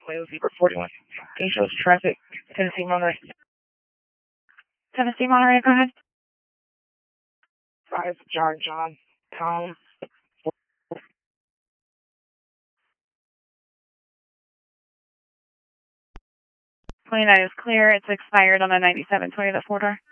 Toyota Zebra 41. Can you show us traffic? Tennessee Monterey. Tennessee Monterey, go ahead. 5 John Tom. 29 is clear. It's expired on a 97 Toyota 4-door.